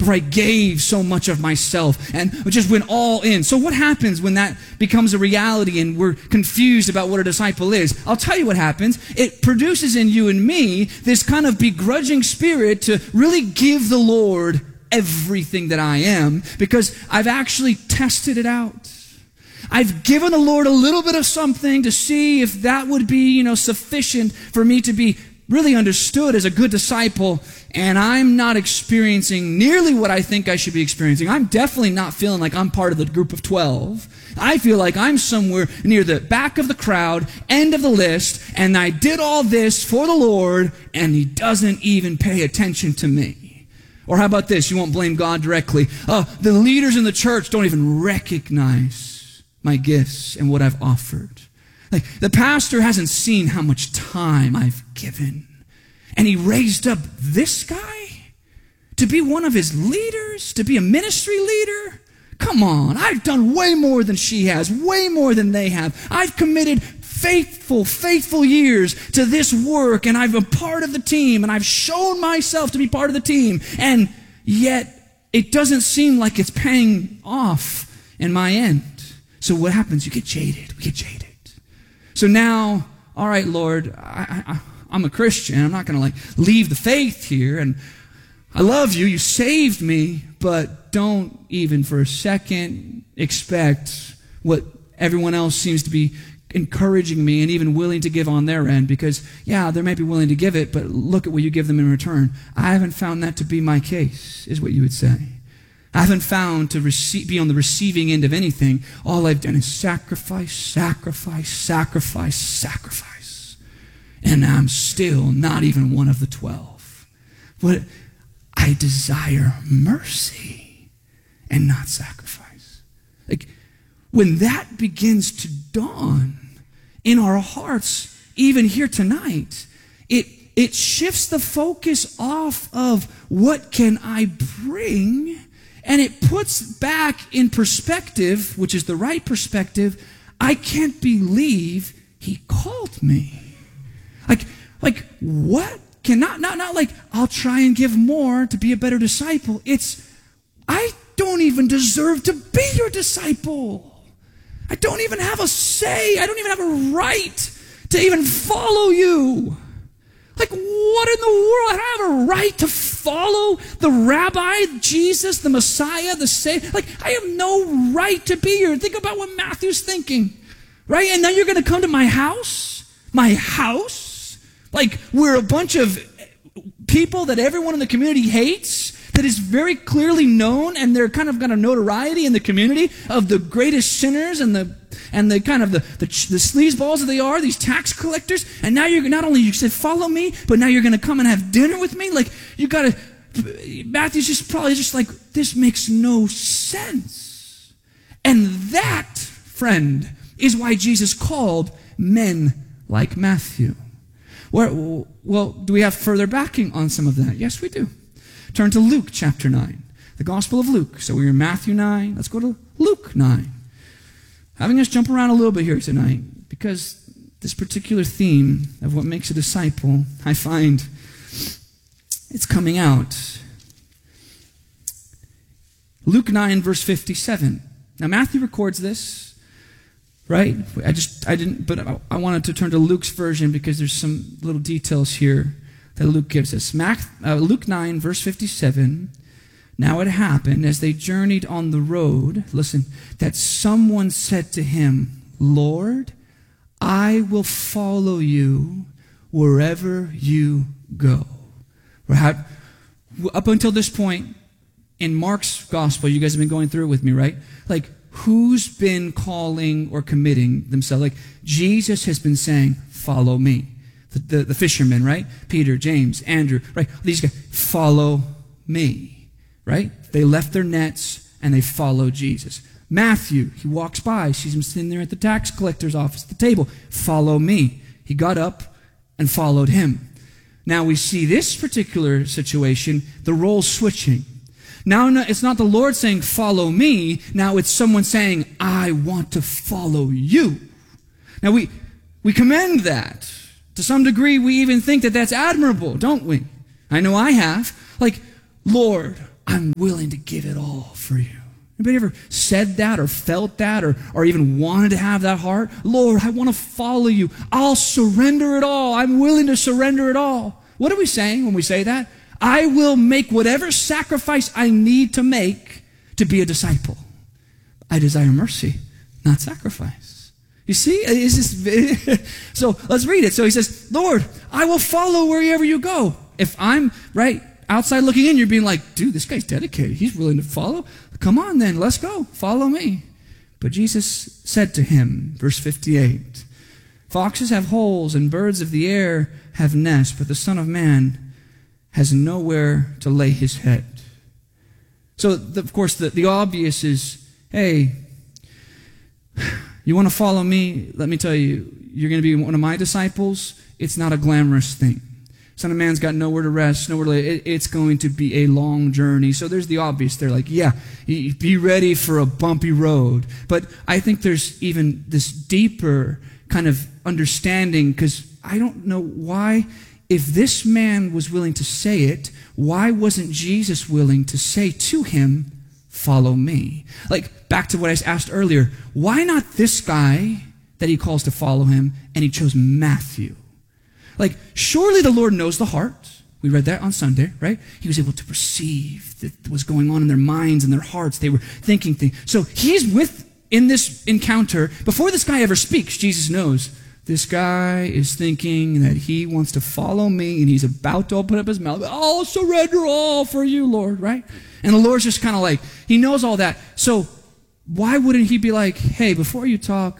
where I gave so much of myself and just went all in. So what happens when that becomes a reality and we're confused about what a disciple is? I'll tell you what happens. It produces in you and me this kind of begrudging spirit to really give the Lord everything that I am, because I've actually tested it out. I've given the Lord a little bit of something to see if that would be, sufficient for me to be really understood as a good disciple, and I'm not experiencing nearly what I think I should be experiencing. I'm definitely not feeling like I'm part of the group of 12. I feel like I'm somewhere near the back of the crowd, end of the list, and I did all this for the Lord, and He doesn't even pay attention to me. Or how about this? You won't blame God directly. The leaders in the church don't even recognize my gifts and what I've offered. Like, the pastor hasn't seen how much time I've given. And he raised up this guy to be one of his leaders, to be a ministry leader. Come on, I've done way more than she has, way more than they have. I've committed faithful years to this work, and I'm a part of the team, and I've shown myself to be part of the team. And yet, it doesn't seem like it's paying off in my end. So what happens? You get jaded. We get jaded. So now, all right, Lord, I'm a Christian. I'm not going to leave the faith here. And I love you. You saved me. But don't even for a second expect what everyone else seems to be encouraging me and even willing to give on their end. Because, yeah, they might be willing to give it, but look at what you give them in return. I haven't found that to be my case, is what you would say. I haven't found to be on the receiving end of anything. All I've done is sacrifice. And I'm still not even one of the 12. But I desire mercy and not sacrifice. Like, when that begins to dawn in our hearts, even here tonight, it shifts the focus off of what can I bring, and it puts back in perspective, which is the right perspective, I can't believe He called me. Like what? Not like I'll try and give more to be a better disciple. It's, I don't even deserve to be your disciple. I don't even have a say. I don't even have a right to even follow you. Like, what in the world? I don't have a right to follow the rabbi, Jesus, the Messiah, the Savior. Like, I have no right to be here. Think about what Matthew's thinking, right? And now you're going to come to my house? My house? Like, we're a bunch of people that everyone in the community hates, that is very clearly known, and they're kind of got a notoriety in the community of the greatest sinners and the kind of the sleazeballs that they are, these tax collectors. And now you're not only, you said follow me, but now you're going to come and have dinner with me. Like, you got to, Matthew's just probably just like, this makes no sense. And that, friend, is why Jesus called men like Matthew. Well, do we have further backing on some of that? Yes, we do. Turn to Luke chapter 9, the Gospel of Luke. So we're in Matthew 9. Let's go to Luke 9. Having us jump around a little bit here tonight, because this particular theme of what makes a disciple, I find it's coming out. Luke 9, verse 57. Now, Matthew records this, right? I wanted to turn to Luke's version because there's some little details here that Luke gives us. Luke 9, verse 57. Now it happened as they journeyed on the road, listen, that someone said to him, Lord, I will follow you wherever you go. Up until this point, in Mark's gospel, you guys have been going through it with me, right? Like, who's been calling or committing themselves? Like, Jesus has been saying, follow me. The fishermen, right? Peter, James, Andrew, right? These guys, follow me, right? They left their nets and they followed Jesus. Matthew, he walks by, sees him sitting there at the tax collector's office at the table. Follow me. He got up and followed him. Now we see this particular situation, the roles switching. Now it's not the Lord saying, follow me. Now it's someone saying, I want to follow you. Now we commend that. To some degree, we even think that that's admirable, don't we? I know I have. Like, Lord, I'm willing to give it all for you. Anybody ever said that or felt that or even wanted to have that heart? Lord, I want to follow you. I'll surrender it all. I'm willing to surrender it all. What are we saying when we say that? I will make whatever sacrifice I need to make to be a disciple. I desire mercy, not sacrifice. You see? So let's read it. So he says, Lord, I will follow wherever you go. If I'm right outside looking in, you're being like, dude, this guy's dedicated. He's willing to follow. Come on then, let's go. Follow me. But Jesus said to him, verse 58, foxes have holes and birds of the air have nests, but the Son of Man has nowhere to lay his head. So, of course, the obvious is, hey, you want to follow me? Let me tell you, you're going to be one of my disciples. It's not a glamorous thing. Son of Man's got nowhere to rest, nowhere to lay. It's going to be a long journey. So there's the obvious. They're like, yeah, be ready for a bumpy road. But I think there's even this deeper kind of understanding, because I don't know why, if this man was willing to say it, why wasn't Jesus willing to say to him, follow me? Like, back to what I asked earlier, why not this guy that he calls to follow him, and he chose Matthew? Like, surely the Lord knows the heart. We read that on Sunday, right? He was able to perceive that what was going on in their minds and their hearts. They were thinking things. So he's in this encounter. Before this guy ever speaks, Jesus knows this guy is thinking that he wants to follow me, and he's about to open up his mouth. I'll surrender all for you, Lord, right? And the Lord's just kind of like, he knows all that. So why wouldn't he be like, hey, before you talk,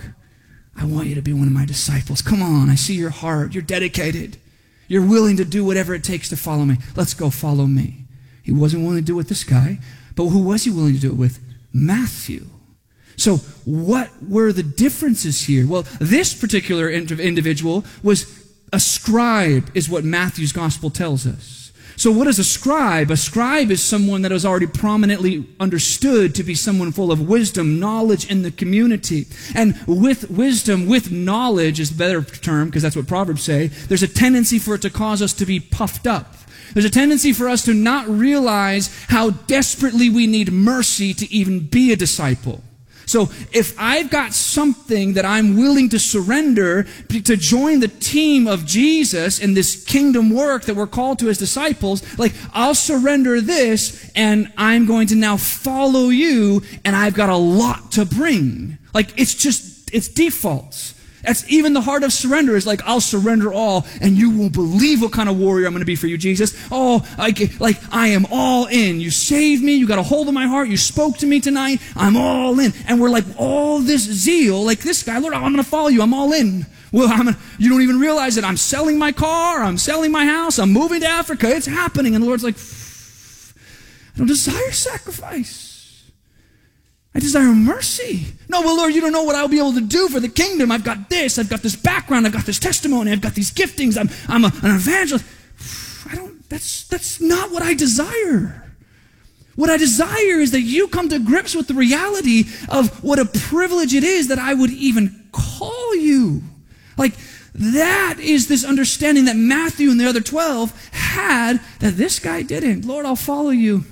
I want you to be one of my disciples. Come on, I see your heart. You're dedicated. You're willing to do whatever it takes to follow me. Let's go, follow me. He wasn't willing to do it with this guy, but who was he willing to do it with? Matthew. So what were the differences here? Well, this particular individual was a scribe, is what Matthew's gospel tells us. So what is a scribe? A scribe is someone that is already prominently understood to be someone full of wisdom, knowledge in the community. And with wisdom, with knowledge is the better term, because that's what Proverbs say, there's a tendency for it to cause us to be puffed up. There's a tendency for us to not realize how desperately we need mercy to even be a disciple. So if I've got something that I'm willing to surrender to join the team of Jesus in this kingdom work that we're called to as disciples, like, I'll surrender this and I'm going to now follow you, and I've got a lot to bring. Like, it's defaults. That's even the heart of surrender, is like, I'll surrender all, and you won't believe what kind of warrior I'm going to be for you, Jesus. Oh, I am all in. You saved me. You got a hold of my heart. You spoke to me tonight. I'm all in. And we're like, all this zeal, like this guy, Lord, I'm going to follow you. I'm all in. Well, you don't even realize it. I'm selling my car. I'm selling my house. I'm moving to Africa. It's happening. And the Lord's like, I don't desire sacrifice. I desire mercy. No, well, Lord, you don't know what I'll be able to do for the kingdom. I've got this. I've got this background. I've got this testimony. I've got these giftings. I'm an evangelist. That's not what I desire. What I desire is that you come to grips with the reality of what a privilege it is that I would even call you. Like, that is this understanding that Matthew and the other 12 had that this guy didn't. Lord, I'll follow you.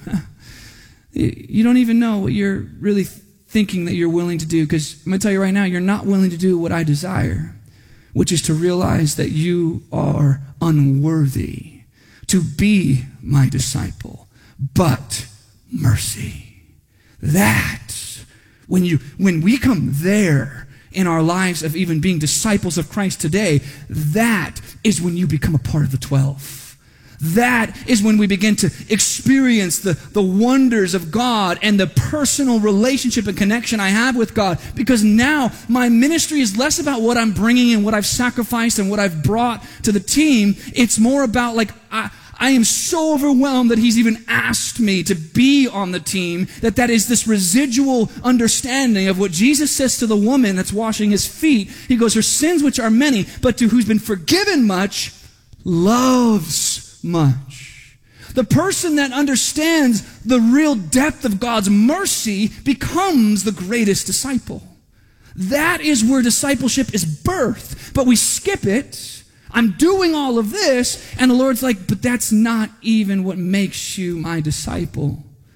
You don't even know what you're really thinking that you're willing to do, because I'm going to tell you right now, you're not willing to do what I desire, which is to realize that you are unworthy to be my disciple, but mercy. That, when we come there in our lives of even being disciples of Christ today, that is when you become a part of the 12. That is when we begin to experience the wonders of God and the personal relationship and connection I have with God. Because now my ministry is less about what I'm bringing and what I've sacrificed and what I've brought to the team. It's more about, like, I am so overwhelmed that he's even asked me to be on the team, that is this residual understanding of what Jesus says to the woman that's washing his feet. He goes, her sins which are many, but to who's been forgiven much, loves much. The person that understands the real depth of God's mercy becomes the greatest disciple. That is where discipleship is birthed. But we skip it. I'm doing all of this, and the Lord's like, but that's not even what makes you my disciple.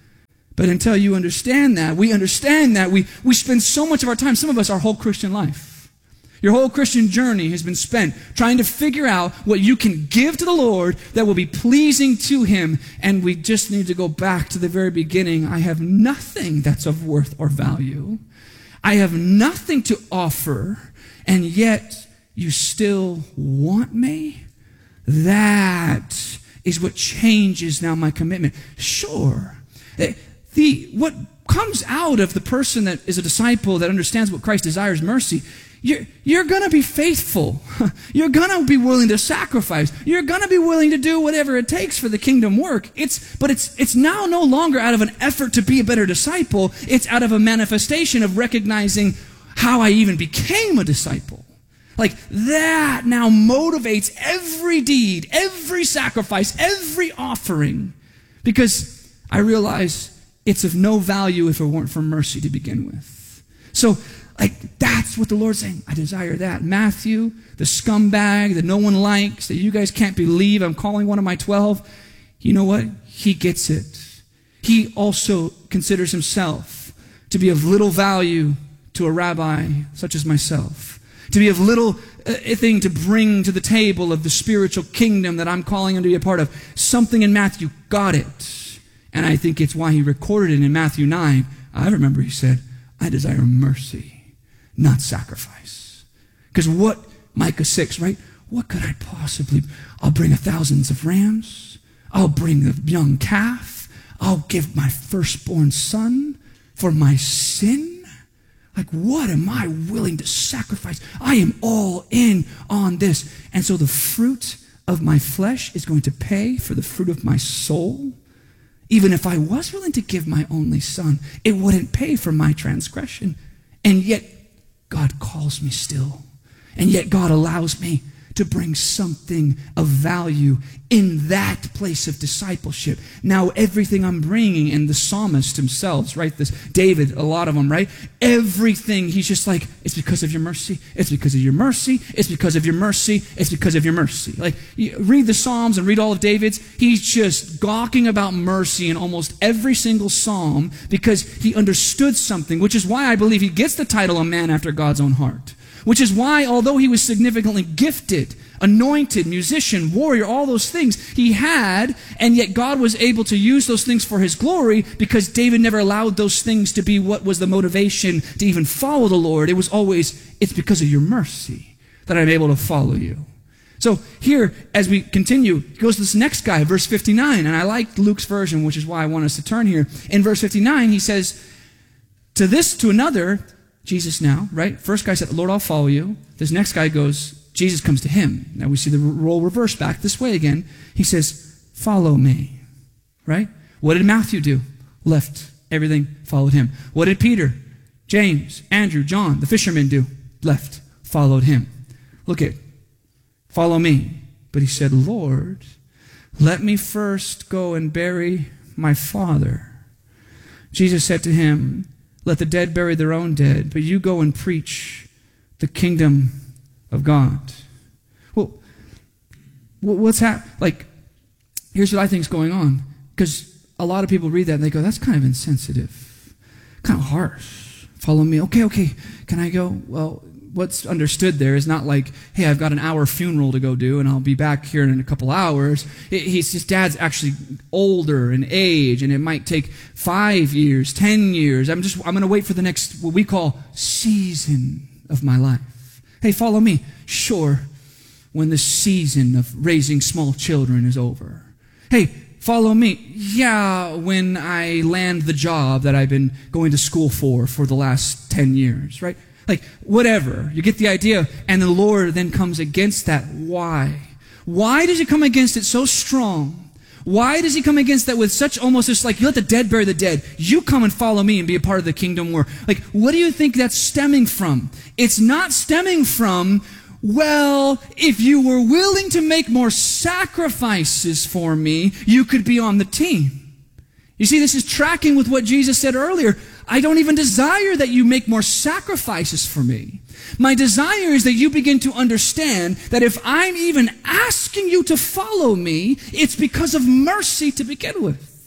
But until you understand that, we spend so much of our time, some of us, our whole Christian life. Your whole Christian journey has been spent trying to figure out what you can give to the Lord that will be pleasing to Him. And we just need to go back to the very beginning. I have nothing that's of worth or value. I have nothing to offer, and yet you still want me? That is what changes now my commitment. Sure. What comes out of the person that is a disciple that understands what Christ desires, mercy, you're going to be faithful. You're going to be willing to sacrifice. You're going to be willing to do whatever it takes for the kingdom work. But it's now no longer out of an effort to be a better disciple. It's out of a manifestation of recognizing how I even became a disciple. Like that now motivates every deed, every sacrifice, every offering. Because I realize it's of no value if it weren't for mercy to begin with. So, that's what the Lord's saying. I desire that. Matthew, the scumbag that no one likes, that you guys can't believe I'm calling one of my 12. You know what? He gets it. He also considers himself to be of little value to a rabbi such as myself. To be of little thing to bring to the table of the spiritual kingdom that I'm calling him to be a part of. Something in Matthew got it. And I think it's why he recorded it in Matthew 9. I remember he said, I desire mercy, not sacrifice. Because what, Micah 6, right? What could I possibly, I'll bring 1,000 of rams. I'll bring the young calf. I'll give my firstborn son for my sin. Like, what am I willing to sacrifice? I am all in on this. And so the fruit of my flesh is going to pay for the fruit of my soul. Even if I was willing to give my only son, it wouldn't pay for my transgression. And yet, God calls me still. And yet God allows me to bring something of value in that place of discipleship. Now, everything I'm bringing, and the psalmist himself, right? This David, a lot of them, right? Everything, he's just like, it's because of your mercy. It's because of your mercy. It's because of your mercy. It's because of your mercy. Like, you read the Psalms and read all of David's. He's just gawking about mercy in almost every single psalm because he understood something, which is why I believe he gets the title a man after God's own heart. Which is why, although he was significantly gifted, anointed, musician, warrior, all those things he had, and yet God was able to use those things for his glory because David never allowed those things to be what was the motivation to even follow the Lord. It was always, it's because of your mercy that I'm able to follow you. So here, as we continue, he goes to this next guy, verse 59, and I like Luke's version, which is why I want us to turn here. In verse 59, he says, to another, Jesus now, right? First guy said, Lord, I'll follow you. This next guy goes, Jesus comes to him. Now we see the role reversed back this way again. He says, follow me, right? What did Matthew do? Left everything, followed him. What did Peter, James, Andrew, John, the fishermen do? Left, followed him. Look at, follow me. But he said, Lord, let me first go and bury my father. Jesus said to him, let the dead bury their own dead, but you go and preach the kingdom of God. Well, what's happening? Like, here's what I think is going on. Because a lot of people read that and they go, that's kind of insensitive, kind of harsh. Follow me. Okay, can I go? Well, what's understood there is not like, hey, I've got an hour funeral to go do and I'll be back here in a couple hours. His dad's actually older in age and it might take 5 years, 10 years. I'm going to wait for the next, what we call season of my life. Hey, follow me. Sure, when the season of raising small children is over. Hey, follow me. Yeah, when I land the job that I've been going to school for the last 10 years, right? Like, whatever. You get the idea. And the Lord then comes against that. Why? Why does he come against it so strong? Why does he come against that with such almost just like, you let the dead bury the dead. You come and follow me and be a part of the kingdom war. Like, what do you think that's stemming from? It's not stemming from, well, if you were willing to make more sacrifices for me, you could be on the team. You see, this is tracking with what Jesus said earlier. I don't even desire that you make more sacrifices for me. My desire is that you begin to understand that if I'm even asking you to follow me, it's because of mercy to begin with.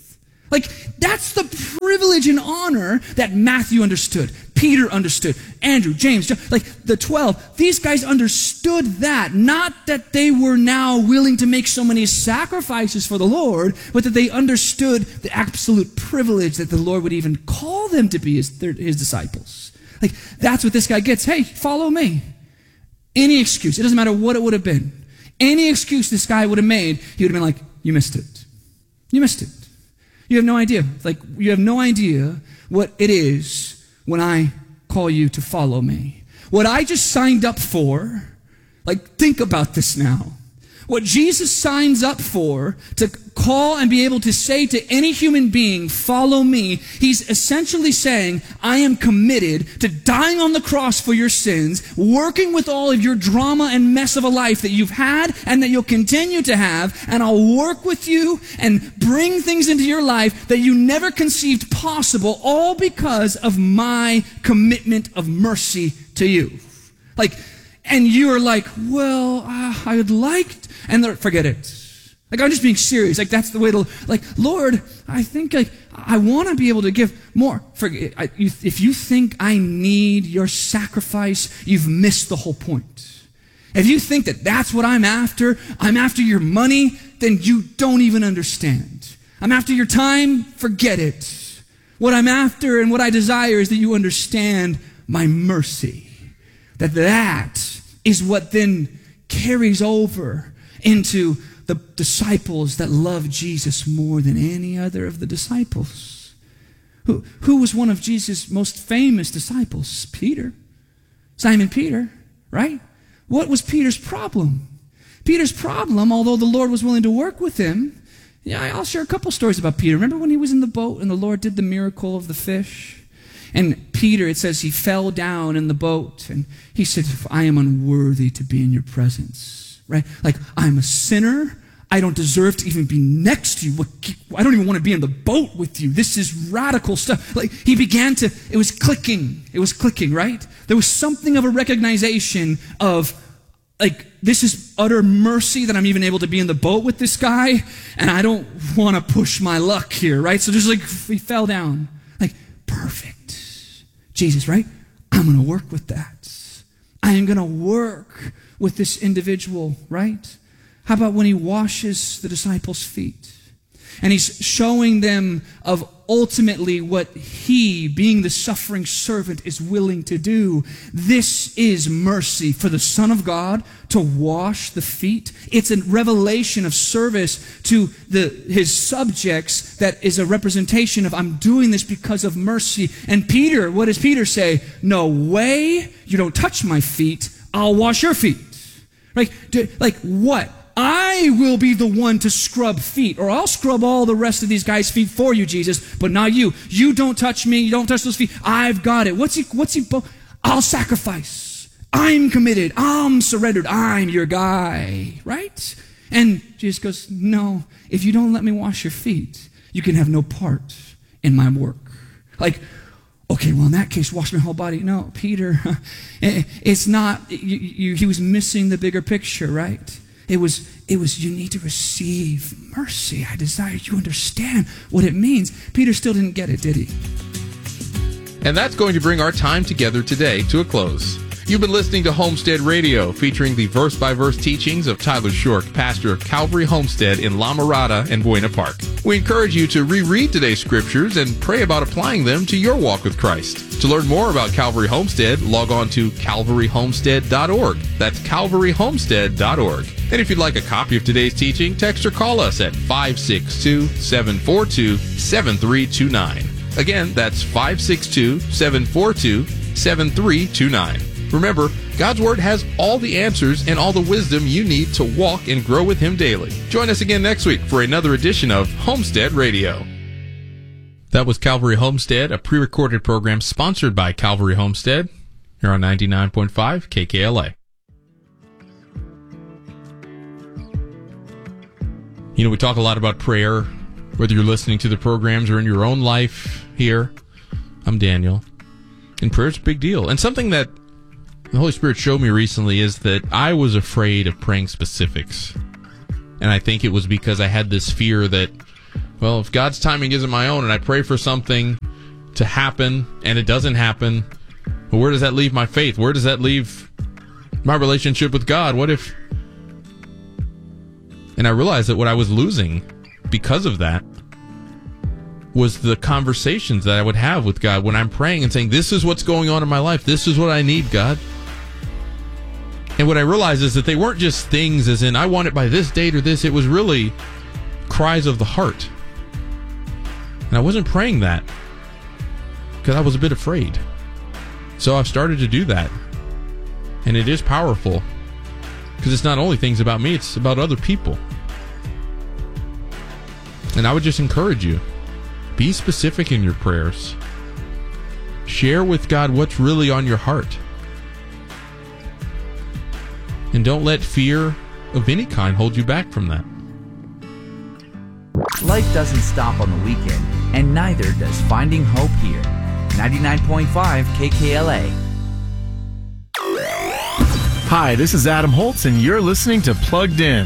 Like, that's the privilege and honor that Matthew understood, Peter understood, Andrew, James, John, like the 12. These guys understood that. Not that they were now willing to make so many sacrifices for the Lord, but that they understood the absolute privilege that the Lord would even call them to be his disciples. Like, that's what this guy gets. Hey, follow me. Any excuse. It doesn't matter what it would have been. Any excuse this guy would have made, he would have been like, you missed it. You missed it. You have no idea. Like, you have no idea what it is when I call you to follow me. What I just signed up for, like, think about this now. What Jesus signs up for, to call and be able to say to any human being, follow me, he's essentially saying, I am committed to dying on the cross for your sins, working with all of your drama and mess of a life that you've had and that you'll continue to have, and I'll work with you and bring things into your life that you never conceived possible, all because of my commitment of mercy to you. Like, and you're like, well, I would like, and forget it. Like, I'm just being serious. Like, that's the way to, like, Lord, I think, like, I want to be able to give more. If you think I need your sacrifice, you've missed the whole point. If you think that that's what I'm after your money, then you don't even understand. I'm after your time, forget it. What I'm after and what I desire is that you understand my mercy. That is what then carries over into the disciples that love Jesus more than any other of the disciples. Who was one of Jesus' most famous disciples? Peter. Simon Peter, right? What was Peter's problem? Peter's problem, although the Lord was willing to work with him, I'll share a couple stories about Peter. Remember when he was in the boat and the Lord did the miracle of the fish? And Peter, it says he fell down in the boat and he said, I am unworthy to be in your presence, right? Like, I'm a sinner. I don't deserve to even be next to you. I don't even want to be in the boat with you. This is radical stuff. Like, he began to, it was clicking, right? There was something of a recognition of, like, this is utter mercy that I'm even able to be in the boat with this guy, and I don't want to push my luck here, right? So just like, he fell down. Like, perfect. Jesus, right? I'm going to work with that. I am going to work with this individual, right? How about when he washes the disciples' feet? And he's showing them of ultimately what he, being the suffering servant, is willing to do. This is mercy for the Son of God to wash the feet. It's a revelation of service to his subjects that is a representation of, I'm doing this because of mercy. And Peter, what does Peter say? No way, you don't touch my feet, I'll wash your feet. Like what? I will be the one to scrub feet, or I'll scrub all the rest of these guys' feet for you, Jesus, but not you. You don't touch me. You don't touch those feet. I've got it. I'll sacrifice. I'm committed. I'm surrendered. I'm your guy, right? And Jesus goes, no, if you don't let me wash your feet, you can have no part in my work. Like, okay, well, in that case, wash my whole body. No, Peter, it's not, he was missing the bigger picture, right? It was, you need to receive mercy. I desire you understand what it means. Peter still didn't get it, did he? And that's going to bring our time together today to a close. You've been listening to Homestead Radio, featuring the verse-by-verse teachings of Tyler Shork, pastor of Calvary Homestead in La Mirada and Buena Park. We encourage you to reread today's scriptures and pray about applying them to your walk with Christ. To learn more about Calvary Homestead, log on to calvaryhomestead.org. That's calvaryhomestead.org. And if you'd like a copy of today's teaching, text or call us at 562-742-7329. Again, that's 562-742-7329. Remember, God's Word has all the answers and all the wisdom you need to walk and grow with Him daily. Join us again next week for another edition of Homestead Radio. That was Calvary Homestead, a pre-recorded program sponsored by Calvary Homestead, here on 99.5 KKLA. You know, we talk a lot about prayer, whether you're listening to the programs or in your own life here. I'm Daniel. And prayer's a big deal. And something that the Holy Spirit showed me recently is that I was afraid of praying specifics. And I think it was because I had this fear that Well, if God's timing isn't my own and I pray for something to happen and it doesn't happen, well, where does that leave my faith? Where does that leave my relationship with God? What if... And I realized that what I was losing because of that was the conversations that I would have with God when I'm praying and saying, this is what's going on in my life. This is what I need, God. And what I realized is that they weren't just things as in, I want it by this date or this. It was really cries of the heart. And I wasn't praying that because I was a bit afraid. So I've started to do that. And it is powerful because it's not only things about me, it's about other people. And I would just encourage you, be specific in your prayers. Share with God what's really on your heart. And don't let fear of any kind hold you back from that. Life doesn't stop on the weekend, and neither does Finding Hope here. 99.5 KKLA. Hi, this is Adam Holtz, and you're listening to Plugged In.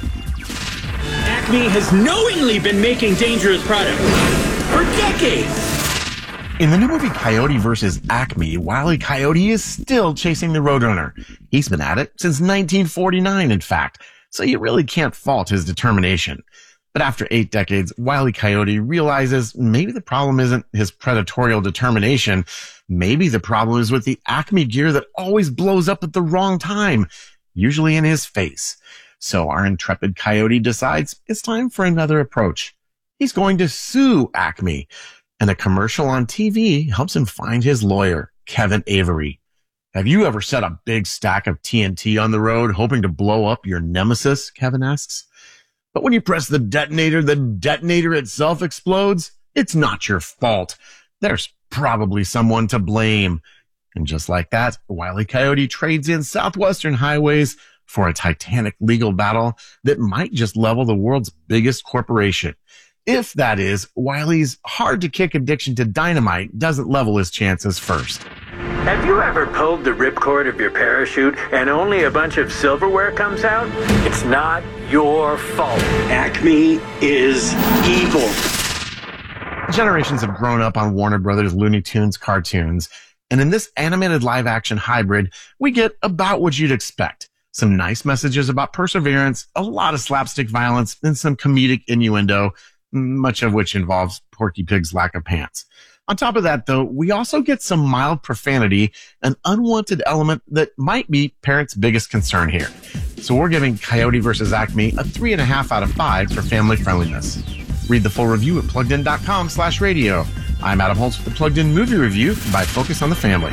Acme has knowingly been making dangerous products for decades. In the new movie Coyote vs. Acme, Wile E. Coyote is still chasing the Roadrunner. He's been at it since 1949, in fact, so you really can't fault his determination. But after 8 decades, Wile E. Coyote realizes maybe the problem isn't his predatorial determination. Maybe the problem is with the Acme gear that always blows up at the wrong time, usually in his face. So our intrepid Coyote decides it's time for another approach. He's going to sue Acme. And a commercial on TV helps him find his lawyer, Kevin Avery. Have you ever set a big stack of TNT on the road hoping to blow up your nemesis? Kevin asks. But when you press the detonator itself explodes. It's not your fault. There's probably someone to blame. And just like that, Wile E. Coyote trades in Southwestern highways for a titanic legal battle that might just level the world's biggest corporation. If, that is, Wile's hard-to-kick addiction to dynamite doesn't level his chances first. Have you ever pulled the ripcord of your parachute and only a bunch of silverware comes out? It's not your fault. Acme is evil. Generations have grown up on Warner Brothers Looney Tunes cartoons, and in this animated live-action hybrid, we get about what you'd expect. Some nice messages about perseverance, a lot of slapstick violence, and some comedic innuendo, much of which involves Porky Pig's lack of pants. On top of that, though, we also get some mild profanity, an unwanted element that might be parents' biggest concern here. So we're giving Coyote vs. Acme a 3.5 out of 5 for family friendliness. Read the full review at pluggedin.com/radio. I'm Adam Holtz with the Plugged In Movie Review by Focus on the Family.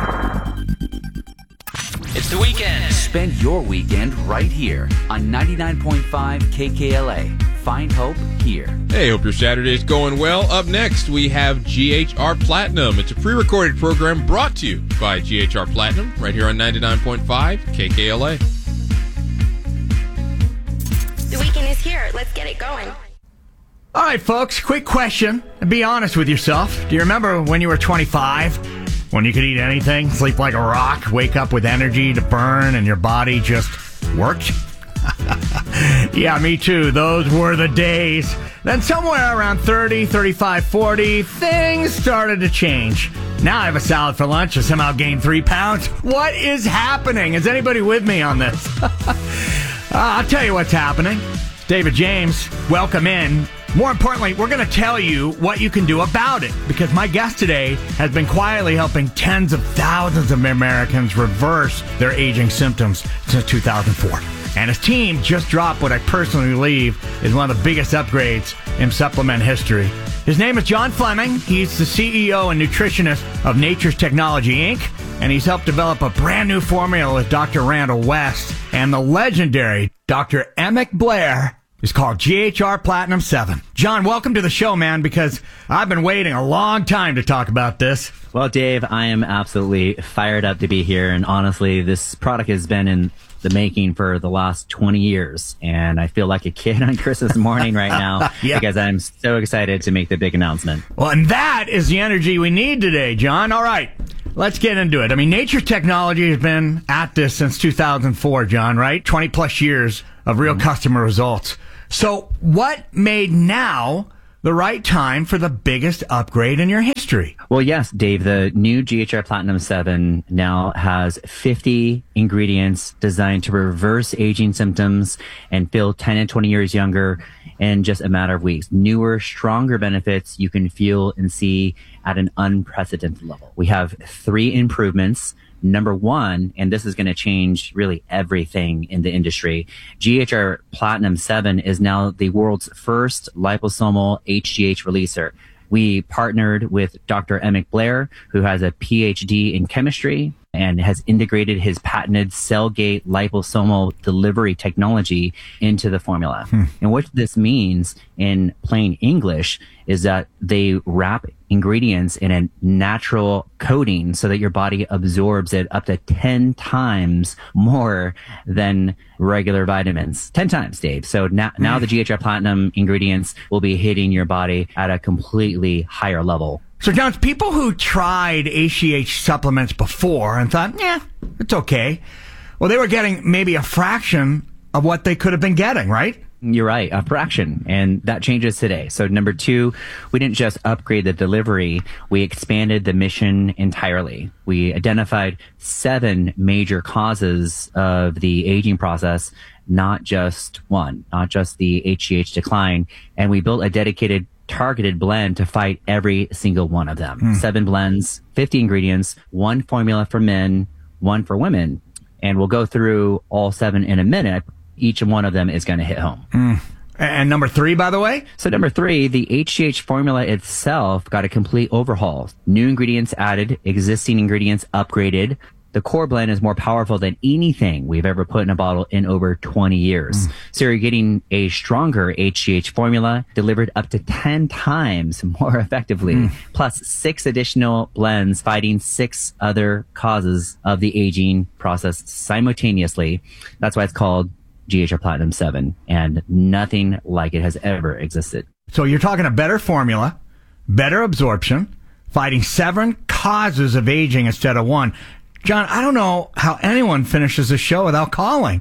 It's the weekend. Spend your weekend right here on 99.5 KKLA. Find hope here. Hey, hope your Saturday's going well. Up next, we have GHR Platinum. It's a pre-recorded program brought to you by GHR Platinum right here on 99.5 KKLA. The weekend is here. Let's get it going. All right, folks, quick question. Be honest with yourself. Do you remember when you were 25? When you could eat anything, sleep like a rock, wake up with energy to burn, and your body just worked? Yeah, me too. Those were the days. Then somewhere around 30, 35, 40, things started to change. Now I have a salad for lunch and somehow gained 3 pounds. What is happening? Is anybody with me on this? I'll tell you what's happening. David James, welcome in. More importantly, we're going to tell you what you can do about it, because my guest today has been quietly helping tens of thousands of Americans reverse their aging symptoms since 2004. And his team just dropped what I personally believe is one of the biggest upgrades in supplement history. His name is John Fleming. He's the CEO and nutritionist of Nature's Technology, Inc., and he's helped develop a brand new formula with Dr. Randall West and the legendary Dr. Emmett Blair. It's called GHR Platinum 7. John, welcome to the show, man, because I've been waiting a long time to talk about this. Well, Dave, I am absolutely fired up to be here. And honestly, this product has been in the making for the last 20 years. And I feel like a kid on Christmas morning right now because I'm so excited to make the big announcement. Well, and that is the energy we need today, John. All right, let's get into it. I mean, Nature's Technology has been at this since 2004, John, right? 20 plus years of real customer results. So what made now the right time for the biggest upgrade in your history? Well, yes, Dave, the new GHR Platinum 7 now has 50 ingredients designed to reverse aging symptoms and feel 10 and 20 years younger in just a matter of weeks. Newer, stronger benefits you can feel and see at an unprecedented level. We have 3 improvements. Number 1, and this is going to change really everything in the industry, GHR Platinum 7 is now the world's first liposomal HGH releaser. We partnered with Dr. Emmett Blair, who has a PhD in chemistry and has integrated his patented cell-gate liposomal delivery technology into the formula. And what this means in plain English is that they wrap ingredients in a natural coating so that your body absorbs it up to 10 times more than regular vitamins. 10 times, Dave. So now the GHR Platinum ingredients will be hitting your body at a completely higher level. So, John, people who tried HGH supplements before and thought, yeah, it's okay. Well, they were getting maybe a fraction of what they could have been getting, right? You're right, a fraction. And that changes today. So number 2, we didn't just upgrade the delivery, we expanded the mission entirely. We identified 7 major causes of the aging process, not just one, not just the HGH decline. And we built a dedicated targeted blend to fight every single one of them. 7 blends, 50 ingredients, 1 formula for men, 1 for women. And we'll go through all 7 in a minute. Each one of them is going to hit home. And number 3, by the way? So number 3, the HGH formula itself got a complete overhaul. New ingredients added, existing ingredients upgraded. The core blend is more powerful than anything we've ever put in a bottle in over 20 years. So you're getting a stronger HGH formula delivered up to 10 times more effectively, plus 6 additional blends fighting 6 other causes of the aging process simultaneously. That's why it's called GHR Platinum 7, and nothing like it has ever existed. So you're talking a better formula, better absorption, fighting 7 causes of aging instead of 1. John, I don't know how anyone finishes a show without calling.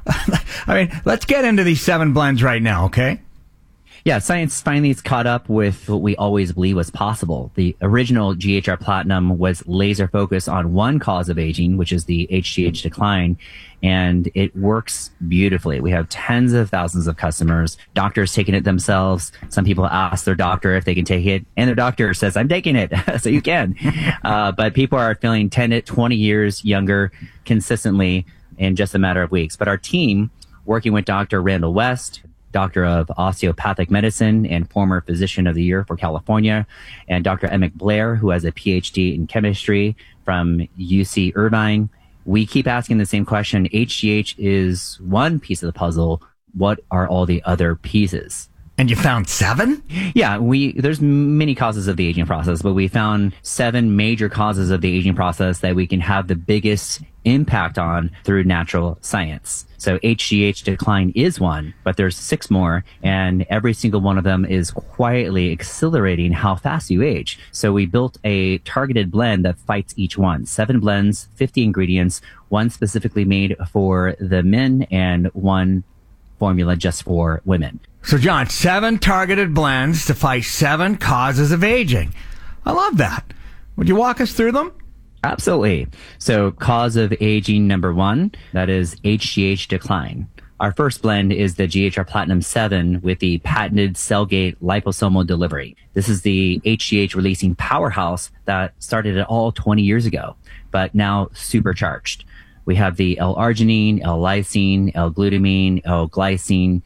I mean, let's get into these 7 blends right now, okay? Yeah, science finally has caught up with what we always believed was possible. The original GHR Platinum was laser focused on one cause of aging, which is the HGH decline, and it works beautifully. We have tens of thousands of customers, doctors taking it themselves. Some people ask their doctor if they can take it, and their doctor says, I'm taking it, so you can. But people are feeling 10 to 20 years younger consistently in just a matter of weeks. But our team, working with Dr. Randall West, Doctor of Osteopathic Medicine and former Physician of the Year for California, and Dr. Emmett Blair, who has a PhD in chemistry from UC Irvine. We keep asking the same question. HGH is one piece of the puzzle. What are all the other pieces? And you found 7? Yeah, there's many causes of the aging process, but we found 7 major causes of the aging process that we can have the biggest impact on through natural science. So HGH decline is one, but there's 6 more, and every single one of them is quietly accelerating how fast you age. So we built a targeted blend that fights each one. 7 blends, 50 ingredients, 1 specifically made for the men and 1 formula just for women. So, John, 7 targeted blends to fight 7 causes of aging. I love that. Would you walk us through them? Absolutely. So, cause of aging number 1, that is HGH decline. Our first blend is the GHR Platinum 7 with the patented cell-gate liposomal delivery. This is the HGH releasing powerhouse that started it all 20 years ago, but now supercharged. We have the L-arginine, L-lysine, L-glutamine, L-glycine,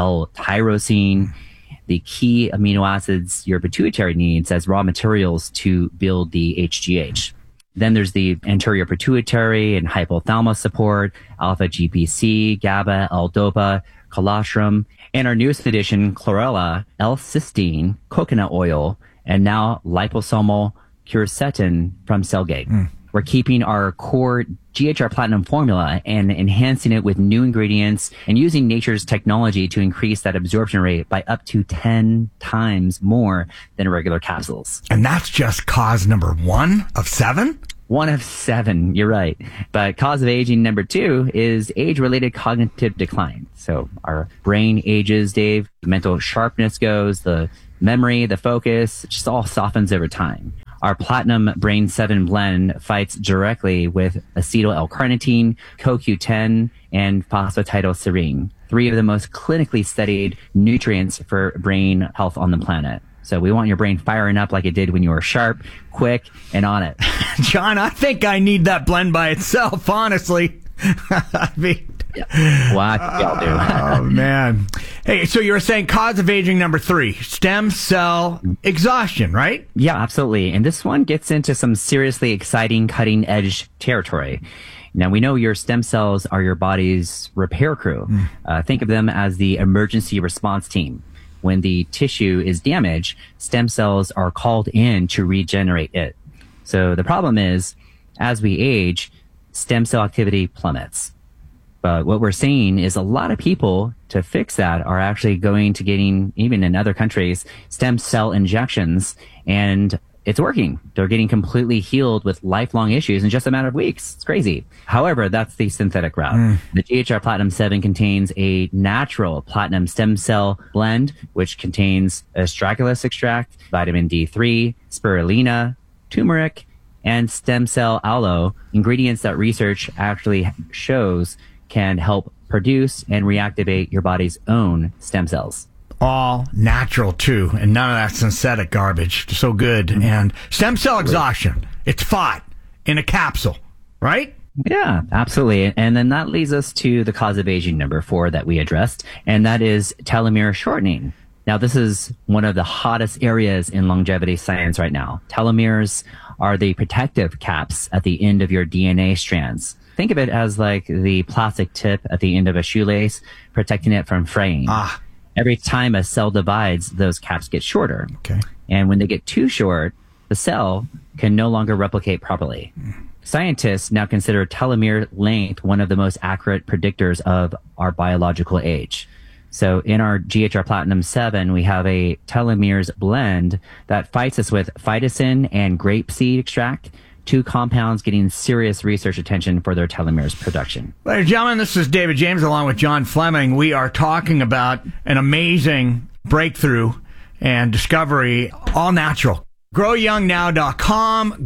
L-tyrosine, the key amino acids your pituitary needs as raw materials to build the HGH. Then there's the anterior pituitary and hypothalamus support, alpha GPC, GABA, L-dopa, colostrum, and our newest addition, chlorella, L-cysteine, coconut oil, and now liposomal quercetin from Cellgate. We're keeping our core GHR Platinum formula and enhancing it with new ingredients and using nature's technology to increase that absorption rate by up to 10 times more than regular capsules. And that's just cause number 1 of 7? 1 of 7, you're right. But cause of aging number 2 is age-related cognitive decline. So our brain ages, Dave, mental sharpness goes, the memory, the focus, it just all softens over time. Our Platinum Brain 7 blend fights directly with acetyl L-carnitine, CoQ10, and phosphatidylserine, 3 of the most clinically studied nutrients for brain health on the planet. So we want your brain firing up like it did when you were sharp, quick, and on it. John, I think I need that blend by itself, honestly. I mean... Well, I think y'all do. Oh, man. Hey, so you were saying cause of aging number 3, stem cell exhaustion, right? Yeah, absolutely. And this one gets into some seriously exciting cutting-edge territory. Now, we know your stem cells are your body's repair crew. Think of them as the emergency response team. When the tissue is damaged, stem cells are called in to regenerate it. So the problem is, as we age, stem cell activity plummets. But what we're seeing is a lot of people, to fix that, are actually going to getting, even in other countries, stem cell injections, and it's working. They're getting completely healed with lifelong issues in just a matter of weeks. It's crazy. However, that's the synthetic route. The GHR Platinum 7 contains a natural platinum stem cell blend, which contains astragalus extract, vitamin D3, spirulina, turmeric, and stem cell aloe, ingredients that research actually shows can help produce and reactivate your body's own stem cells. All natural, too, and none of that synthetic garbage. So good. And stem cell exhaustion, it's fought in a capsule, right? Yeah, absolutely. And then that leads us to the cause of aging number 4 that we addressed, and that is telomere shortening. Now, this is one of the hottest areas in longevity science right now. Telomeres are the protective caps at the end of your DNA strands. Think of it as like the plastic tip at the end of a shoelace, protecting it from fraying. Every time a cell divides, those caps get shorter. Okay. And when they get too short, the cell can no longer replicate properly. Scientists now consider telomere length one of the most accurate predictors of our biological age. So in our GHR Platinum 7, we have a telomeres blend that fights us with phytosine and grapeseed extract, 2 compounds getting serious research attention for their telomeres production. Ladies and gentlemen, this is David James along with John Fleming. We are talking about an amazing breakthrough and discovery, all natural. GrowYoungNow.com,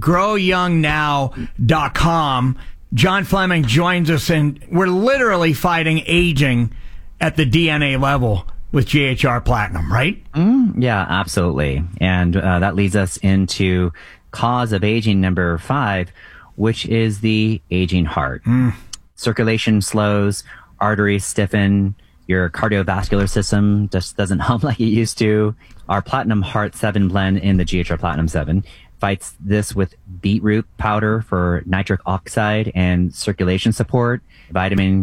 GrowYoungNow.com. John Fleming joins us, and we're literally fighting aging at the DNA level with GHR Platinum, right? Yeah, absolutely. And that leads us into cause of aging number 5, which is the aging heart. Circulation slows, arteries stiffen, your cardiovascular system just doesn't hum like it used to. Our Platinum Heart 7 blend in the GHR Platinum 7 fights this with beetroot powder for nitric oxide and circulation support, vitamin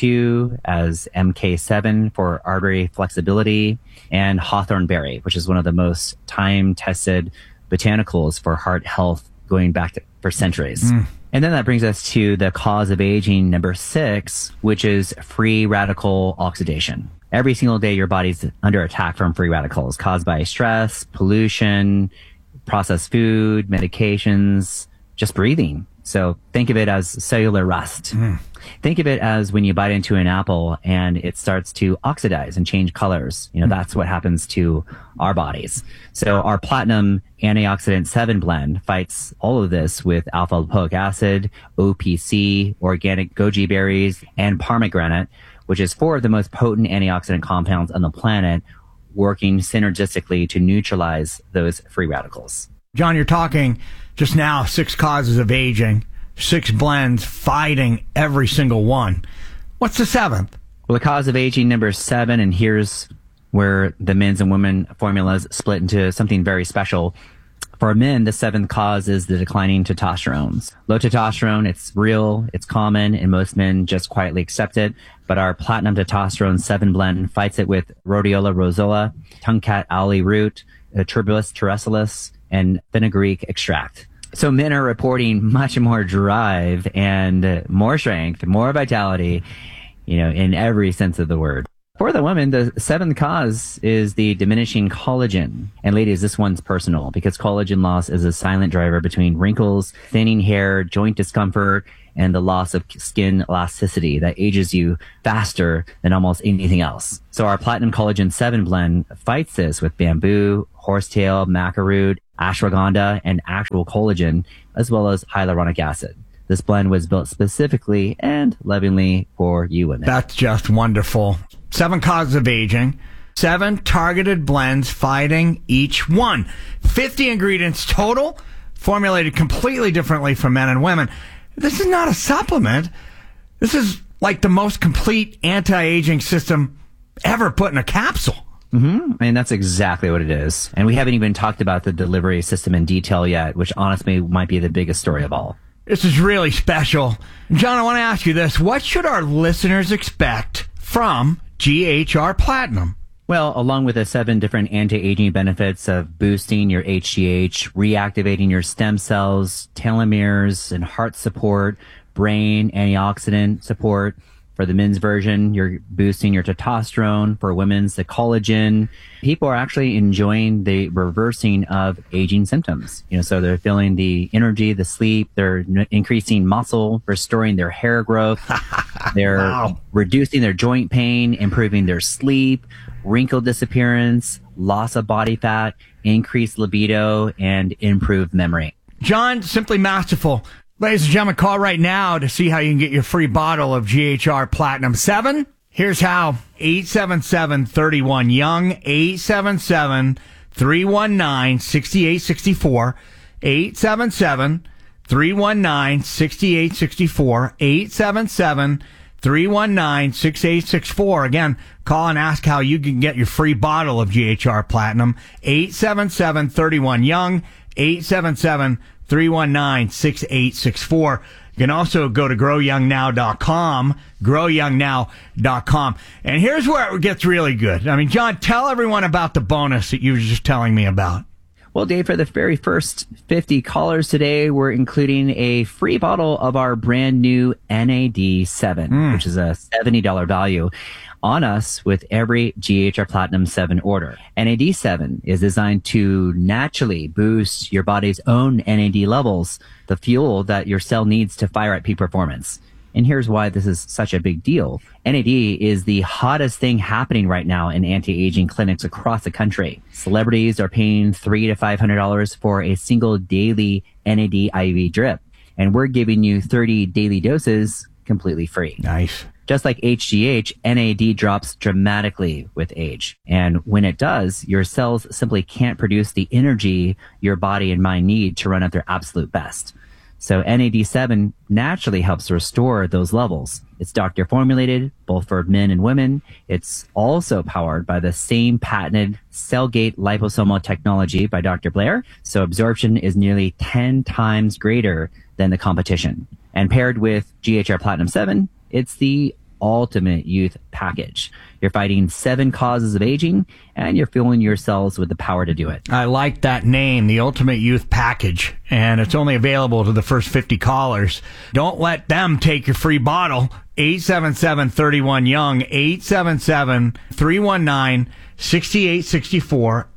K2 as MK7 for artery flexibility, and hawthorn berry, which is one of the most time-tested botanicals for heart health going back for centuries. And then that brings us to the cause of aging number 6, which is free radical oxidation. Every single day, your body's under attack from free radicals caused by stress, pollution, processed food, medications, just breathing. So think of it as cellular rust. Think of it as when you bite into an apple and it starts to oxidize and change colors. You know, that's what happens to our bodies. So our Platinum Antioxidant 7 blend fights all of this with alpha lipoic acid, OPC, organic goji berries, and pomegranate, which is 4 of the most potent antioxidant compounds on the planet, working synergistically to neutralize those free radicals. John, you're talking just now 6 causes of aging, 6 blends fighting every single one. What's the 7th? Well, the cause of aging number 7, and here's where the men's and women formulas split into something very special. For men, the 7th cause is the declining testosterone. Low testosterone, it's real, it's common, and most men just quietly accept it. But our Platinum Testosterone 7 blend fights it with Rhodiola rosola, tungcat owlie root, Tuberculus terrestilis, and fenugreek extract. So men are reporting much more drive and more strength, more vitality, you know, in every sense of the word. For the women, the seventh cause is the diminishing collagen. And ladies, this one's personal because collagen loss is a silent driver between wrinkles, thinning hair, joint discomfort, and the loss of skin elasticity that ages you faster than almost anything else. So our Platinum Collagen 7 blend fights this with bamboo, horsetail, maca root, ashwagandha, and actual collagen, as well as hyaluronic acid. This blend was built specifically and lovingly for you women. That's just wonderful. 7 causes of aging, 7 targeted blends fighting each one. 50 ingredients total, formulated completely differently for men and women. This is not a supplement. This is like the most complete anti-aging system ever put in a capsule. Mm-hmm. And that's exactly what it is. And we haven't even talked about the delivery system in detail yet, which honestly might be the biggest story of all. This is really special. John, I want to ask you this. What should our listeners expect from GHR Platinum? Well, along with the 7 different anti-aging benefits of boosting your HGH, reactivating your stem cells, telomeres, and heart support, brain antioxidant support. For the men's version, you're boosting your testosterone. For women's, the collagen. People are actually enjoying the reversing of aging symptoms. So they're feeling the energy, the sleep. They're increasing muscle, restoring their hair growth. They're reducing their joint pain, improving their sleep, wrinkle disappearance, loss of body fat, increased libido, and improved memory. John, simply masterful. Ladies and gentlemen, call right now to see how you can get your free bottle of GHR Platinum 7. Here's how. 877-31-YOUNG, 877-319-6864, 877-319-6864, 877-319-6864. Again, call and ask how you can get your free bottle of GHR Platinum, 877-31-YOUNG, 877-319-6864. You can also go to growyoungnow.com, growyoungnow.com. And here's where it gets really good. I mean, John, tell everyone about the bonus that you were just telling me about. Well, Dave, for the very first 50 callers today, we're including a free bottle of our brand new NAD7, which is a $70 value on us with every GHR Platinum 7 order. NAD7 is designed to naturally boost your body's own NAD levels, the fuel that your cell needs to fire at peak performance. And here's why this is such a big deal. NAD is the hottest thing happening right now in anti-aging clinics across the country. Celebrities are paying $300 to $500 for a single daily NAD IV drip. And we're giving you 30 daily doses completely free. Nice. Just like HGH, NAD drops dramatically with age. And when it does, your cells simply can't produce the energy your body and mind need to run at their absolute best. So NAD7 naturally helps restore those levels. It's doctor formulated, both for men and women. It's also powered by the same patented Cellgate liposomal technology by Dr. Blair. So absorption is nearly 10 times greater than the competition. And paired with GHR Platinum 7, it's the ultimate youth package. You're fighting 7 causes of aging, and you're fueling your cells with the power to do it. I like that name, the Ultimate Youth Package, and it's only available to the first 50 callers. Don't let them take your free bottle. 877-31-YOUNG, 877-319-6864,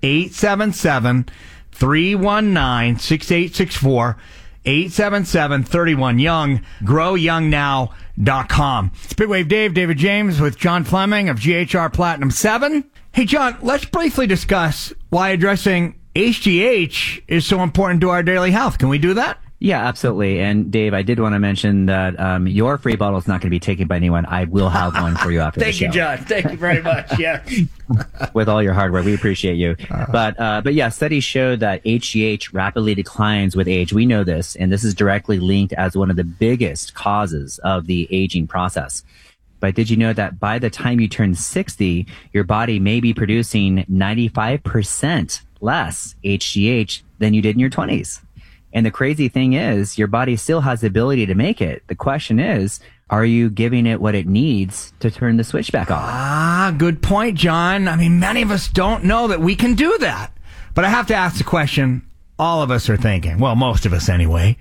877-319-6864, 877-31-YOUNG, growyoungnow.com. It's Big Wave Dave, David James with John Fleming of GHR Platinum 7. Hey, John, let's briefly discuss why addressing HGH is so important to our daily health. Can we do that? Yeah, absolutely. And Dave, I did want to mention that your free bottle is not going to be taken by anyone. I will have one for you after the show. Thank you, John. Thank you very much. Yeah. With all your hard work, we appreciate you. But yeah, studies show that HGH rapidly declines with age. We know this, and this is directly linked as one of the biggest causes of the aging process. But did you know that by the time you turn 60, your body may be producing 95% less HGH than you did in your 20s? And the crazy thing is, your body still has the ability to make it. The question is, are you giving it what it needs to turn the switch back on? Good point, John. I mean, many of us don't know that we can do that. But I have to ask the question all of us are thinking. Well, most of us anyway.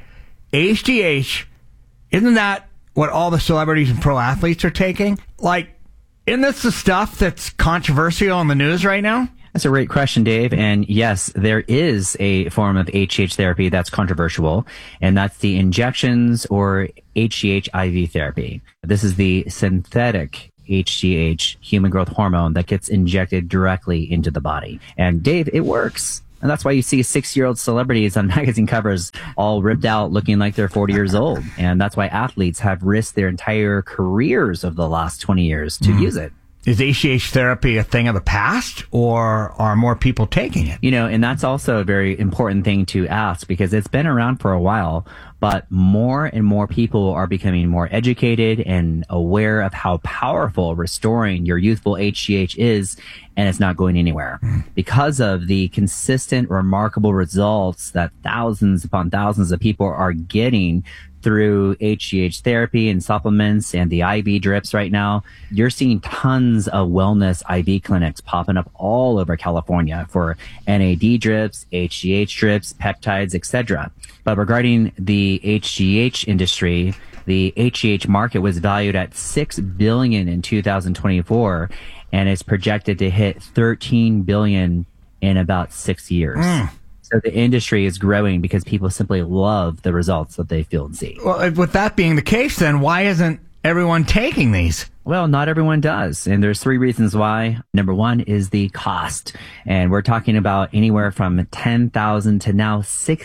HGH, isn't that what all the celebrities and pro athletes are taking? Like, Isn't this the stuff that's controversial in the news right now? That's a great question, Dave. And yes, there is a form of HGH therapy that's controversial, and that's the injections or HGH IV therapy. This is the synthetic HGH, human growth hormone, that gets injected directly into the body. And Dave, it works. And that's why you see 6-year-old celebrities on magazine covers all ripped out looking like they're 40 years old. And that's why athletes have risked their entire careers of the last 20 years to use it. Is HGH therapy a thing of the past, or are more people taking it? You know, and that's also a very important thing to ask, because it's been around for a while, but more and more people are becoming more educated and aware of how powerful restoring your youthful HGH is, and it's not going anywhere. Because of the consistent, remarkable results that thousands upon thousands of people are getting through HGH therapy and supplements and the IV drips right now, you're seeing tons of wellness IV clinics popping up all over California for NAD drips, HGH drips, peptides, etc. But regarding the HGH industry, the HGH market was valued at $6 billion in 2024, and it's projected to hit $13 billion in about 6 years. So the industry is growing because people simply love the results that they feel and see. Well, with that being the case, then why isn't everyone taking these? Well, not everyone does. And there's 3 reasons why. Number 1 is the cost. And we're talking about anywhere from $10,000 to now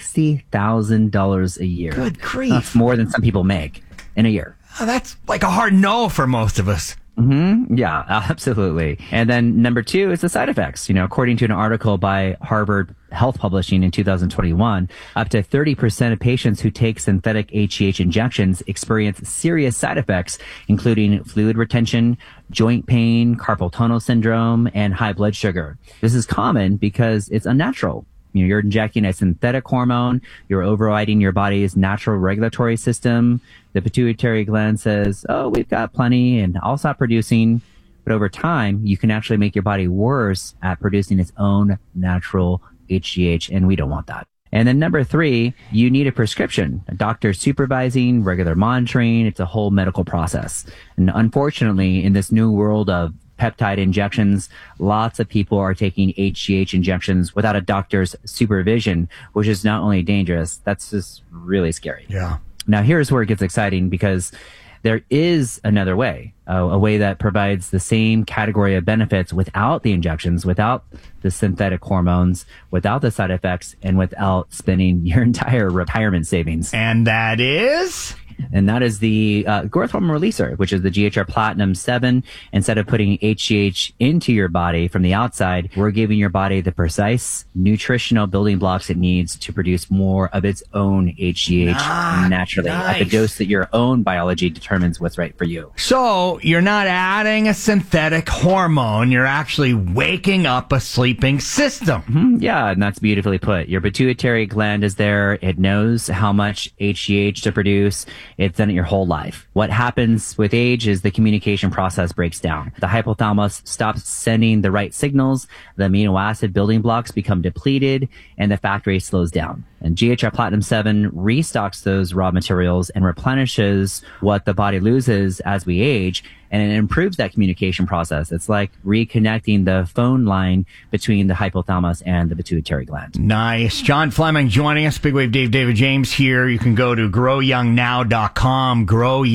$60,000 a year. Good grief. That's more than some people make in a year. That's like a hard no for most of us. Yeah, absolutely. And then number 2 is the side effects. You know, according to an article by Harvard Health Publishing in 2021, up to 30% of patients who take synthetic HGH injections experience serious side effects, including fluid retention, joint pain, carpal tunnel syndrome, and high blood sugar. This is common because it's unnatural. You know, you're injecting a synthetic hormone. You're overriding your body's natural regulatory system. The pituitary gland says, oh, we've got plenty, and I'll stop producing. But over time, you can actually make your body worse at producing its own natural HGH, and we don't want that. And then number 3, you need a prescription, a doctor supervising, regular monitoring. It's a whole medical process. And unfortunately, in this new world of peptide injections, lots of people are taking HGH injections without a doctor's supervision, which is not only dangerous, that's just really scary. Yeah. Now, here's where it gets exciting, because there is another way, a way that provides the same category of benefits without the injections, without the synthetic hormones, without the side effects, and without spending your entire retirement savings. And that is? And that is the growth hormone releaser, which is the GHR Platinum 7. Instead of putting HGH into your body from the outside, we're giving your body the precise nutritional building blocks it needs to produce more of its own HGH naturally at the dose that your own biology determines what's right for you. So you're not adding a synthetic hormone. You're actually waking up a sleeping system. Yeah, and that's beautifully put. Your pituitary gland is there. It knows how much HGH to produce. It's done it your whole life. What happens with age is the communication process breaks down. The hypothalamus stops sending the right signals, the amino acid building blocks become depleted, and the factory slows down. And GHR Platinum 7 restocks those raw materials and replenishes what the body loses as we age, and it improves that communication process. It's like reconnecting the phone line between the hypothalamus and the pituitary gland. Nice. John Fleming joining us. Big Wave Dave, David James here. You can go to growyoungnow.com,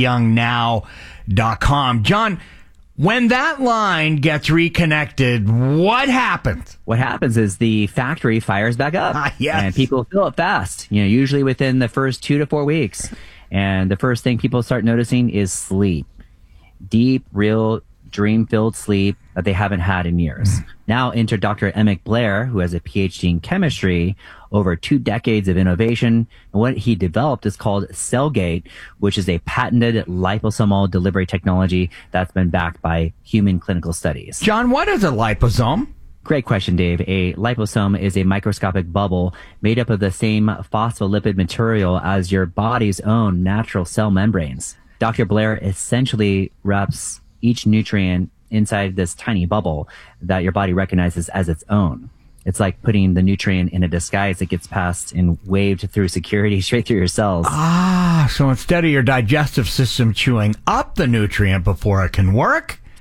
growyoungnow.com. John, when that line gets reconnected, what happens? What happens is the factory fires back up. Yes. And people feel it fast, usually within the first 2 to 4 weeks. And the first thing people start noticing is sleep. Deep, real, dream-filled sleep that they haven't had in years. Now enter Dr. Emmett Blair, who has a PhD in chemistry, over 2 decades of innovation. And what he developed is called Cellgate, which is a patented liposomal delivery technology that's been backed by human clinical studies. John, what is a liposome? Great question, Dave. A liposome is a microscopic bubble made up of the same phospholipid material as your body's own natural cell membranes. Dr. Blair essentially wraps each nutrient inside this tiny bubble that your body recognizes as its own. It's like putting the nutrient in a disguise that gets passed and waved through security straight through your cells. So instead of your digestive system chewing up the nutrient before it can work,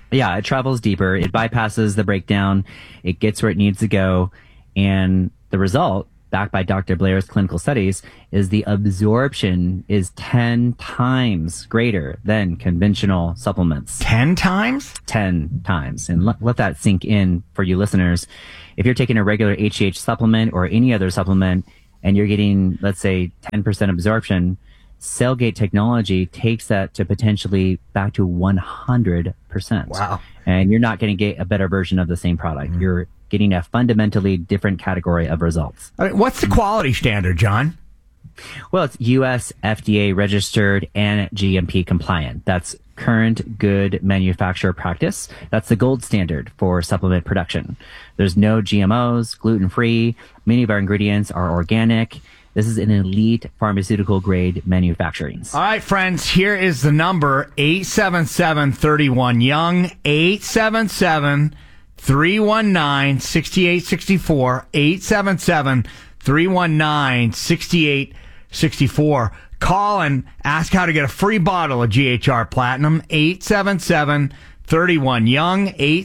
Yeah, it travels deeper. It bypasses the breakdown. It gets where it needs to go. And the result, backed by Dr. Blair's clinical studies, is the absorption is 10 times greater than conventional supplements. 10 times? 10 times. And let that sink in for you listeners. If you're taking a regular HGH supplement or any other supplement and you're getting, let's say, 10% absorption, Cellgate technology takes that to potentially back to 100%. Wow. And you're not going to get a better version of the same product. You're getting a fundamentally different category of results. I mean, what's the quality standard, John? Well, it's US FDA registered and GMP compliant. That's current good manufacturer practice. That's the gold standard for supplement production. There's no GMOs, gluten-free. Many of our ingredients are organic. This is an elite pharmaceutical grade manufacturing. All right, friends, here is the number, 877-31-YOUNG, 877-319-6864, 877-319-6864. Call and ask how to get a free bottle of GHR Platinum, 877-31-YOUNG,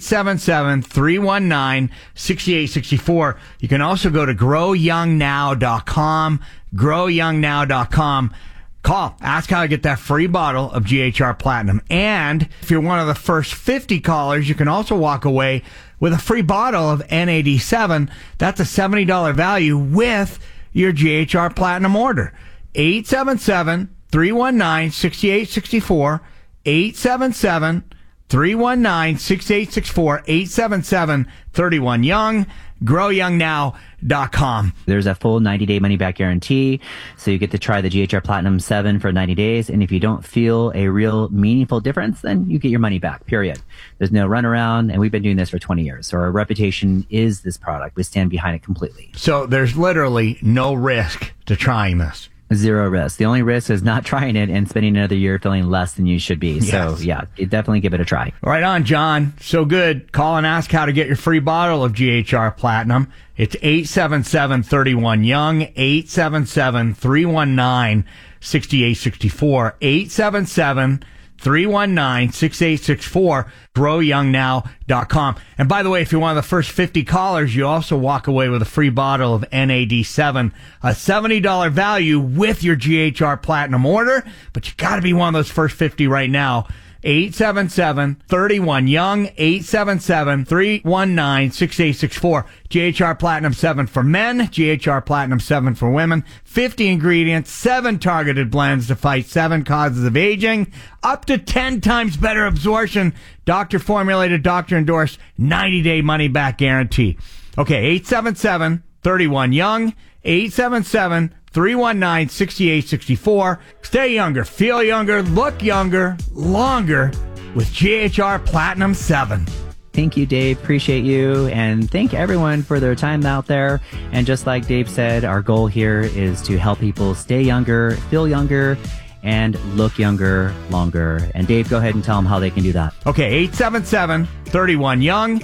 877-319-6864. You can also go to growyoungnow.com, growyoungnow.com. Call, ask how to get that free bottle of GHR Platinum. And if you're one of the first 50 callers, you can also walk away with a free bottle of NAD7. That's a $70 value with your GHR Platinum order. 877-319-6864, 877-319-6864, 877-31-YOUNG, growyoungnow.com. There's a full 90-day money-back guarantee, so you get to try the GHR Platinum 7 for 90 days, and if you don't feel a real meaningful difference, then you get your money back, period. There's no runaround, and we've been doing this for 20 years, so our reputation is this product. We stand behind it completely. So there's literally no risk to trying this. Zero risk. The only risk is not trying it and spending another year feeling less than you should be. Yes. So, yeah, definitely give it a try. Right on, John. So good. Call and ask how to get your free bottle of GHR Platinum. It's 877-31-YOUNG, 877-319-6864, 877-319-6864, growyoungnow.com. And by the way, if you're one of the first 50 callers, you also walk away with a free bottle of NAD7, a $70 value with your GHR Platinum order, but you got to be one of those first 50 right now. 877-31-YOUNG, 877-319-6864. GHR Platinum 7 for men, GHR Platinum 7 for women. 50 ingredients, 7 targeted blends to fight 7 causes of aging. Up to 10 times better absorption. Doctor formulated, doctor endorsed, 90-day money-back guarantee. Okay, 877-31-YOUNG, 877-319-6864. Stay younger, feel younger, look younger, longer with GHR Platinum 7. Thank you, Dave. Appreciate you. And thank everyone for their time out there. And just like Dave said, our goal here is to help people stay younger, feel younger, and look younger longer. And Dave, go ahead and tell them how they can do that. Okay, 877-31-YOUNG,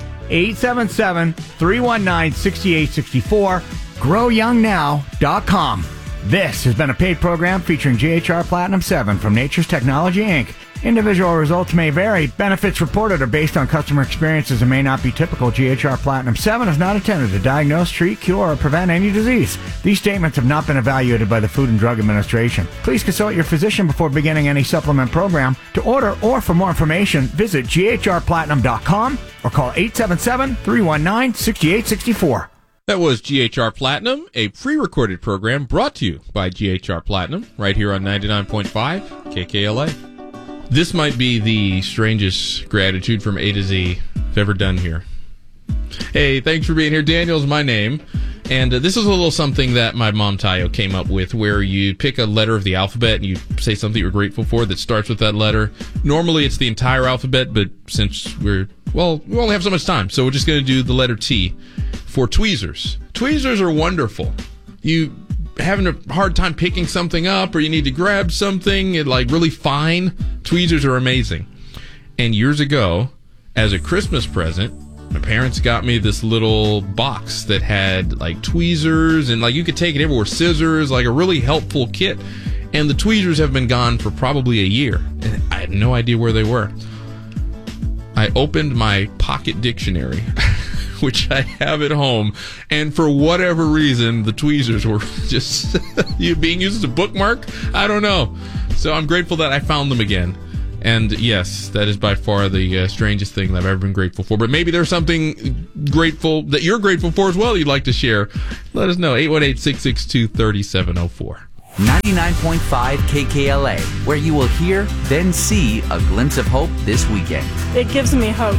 877-319-6864, growyoungnow.com. This has been a paid program featuring GHR Platinum 7 from Nature's Technology, Inc. Individual results may vary. Benefits reported are based on customer experiences and may not be typical. GHR Platinum 7 is not intended to diagnose, treat, cure, or prevent any disease. These statements have not been evaluated by the Food and Drug Administration. Please consult your physician before beginning any supplement program. To order or for more information, visit ghrplatinum.com or call 877-319-6864. That was GHR Platinum, a pre-recorded program brought to you by GHR Platinum, right here on 99.5 KKLA. This might be the strangest gratitude from A to Z I've ever done here. Hey, thanks for being here. Daniel's my name. And this is a little something that my mom, Tayo, came up with, where you pick a letter of the alphabet and you say something you're grateful for that starts with that letter. Normally, it's the entire alphabet, but since we only have so much time, so we're just going to do the letter T for tweezers. Tweezers are wonderful. You having a hard time picking something up, or you need to grab something and like really fine, tweezers are amazing. And years ago, as a Christmas present, my parents got me this little box that had like tweezers and like you could take it everywhere, scissors, like a really helpful kit. And the tweezers have been gone for probably a year, and I had no idea where they were. I opened my pocket dictionary, which I have at home, and for whatever reason, the tweezers were just being used as a bookmark. I don't know. So I'm grateful that I found them again. And yes, that is by far the strangest thing that I've ever been grateful for. But maybe there's something grateful that you're grateful for as well you'd like to share. Let us know. 818-662-3704. 99.5 KKLA, where you will hear, then see a glimpse of hope this weekend. It gives me hope.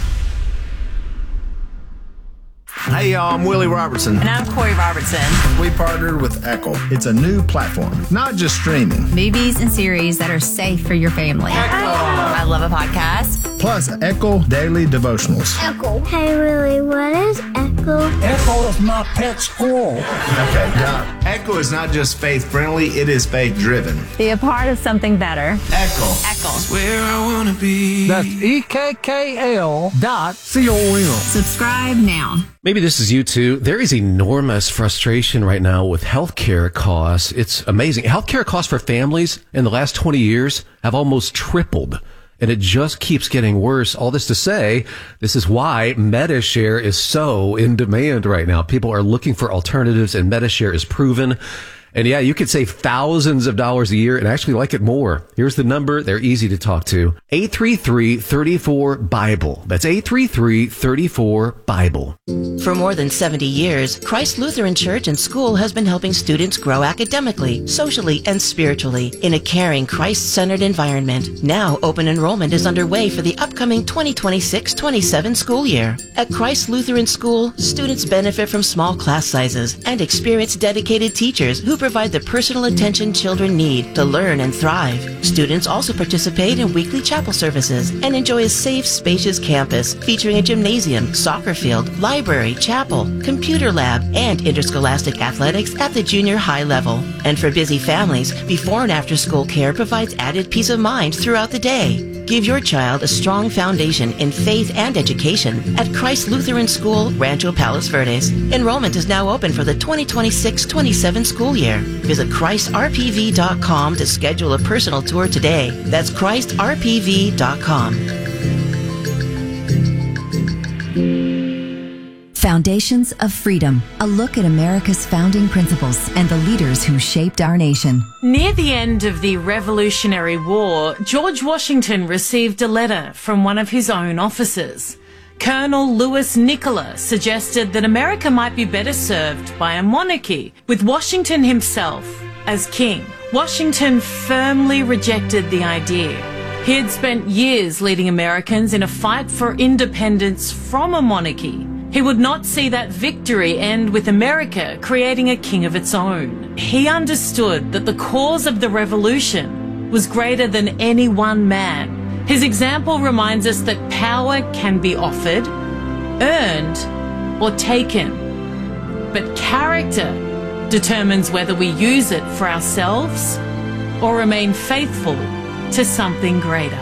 Hey y'all, I'm Willie Robertson. And I'm Corey Robertson. We partnered with Echo. It's a new platform, not just streaming. Movies and series that are safe for your family. Echo. I love a podcast. Plus Echo Daily Devotionals. Echo. Hey Willie, what is Echo? Echo is my pet squirrel. Okay, now, Echo is not just faith-friendly, it is faith-driven. Be a part of something better. Echo. Echo. Where I want to be. That's EKKL.com. Subscribe now. Maybe this is you too. There is enormous frustration right now with healthcare costs. It's amazing. Healthcare costs for families in the last 20 years have almost tripled. And it just keeps getting worse. All this to say, this is why MediShare is so in demand right now. People are looking for alternatives, and MediShare is proven. And yeah, you could save thousands of dollars a year and actually like it more. Here's the number. They're easy to talk to. 833-34-BIBLE. That's 833-34-BIBLE. For more than 70 years, Christ Lutheran Church and School has been helping students grow academically, socially, and spiritually in a caring, Christ-centered environment. Now, open enrollment is underway for the upcoming 2026-27 school year. At Christ Lutheran School, students benefit from small class sizes and experienced dedicated teachers who provide the personal attention children need to learn and thrive. Students also participate in weekly chapel services and enjoy a safe, spacious campus featuring a gymnasium, soccer field, library, chapel, computer lab, and interscholastic athletics at the junior high level. And for busy families, before and after school care provides added peace of mind throughout the day. Give your child a strong foundation in faith and education at Christ Lutheran School, Rancho Palos Verdes. Enrollment is now open for the 2026-27 school year. Visit ChristRPV.com to schedule a personal tour today. That's ChristRPV.com. Foundations of Freedom, a look at America's founding principles and the leaders who shaped our nation. Near the end of the Revolutionary War, George Washington received a letter from one of his own officers. Colonel Louis Nicola suggested that America might be better served by a monarchy, with Washington himself as king. Washington firmly rejected the idea. He had spent years leading Americans in a fight for independence from a monarchy. He would not see that victory end with America creating a king of its own. He understood that the cause of the revolution was greater than any one man. His example reminds us that power can be offered, earned, or taken. But character determines whether we use it for ourselves or remain faithful to something greater.